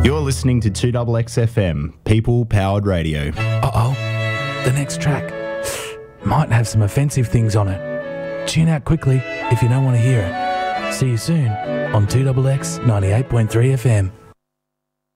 You're listening to 2XX FM, People Powered Radio. Uh-oh, the next track might have some offensive things on it. Tune out quickly if you don't want to hear it. See you soon on 2XX 98.3 FM.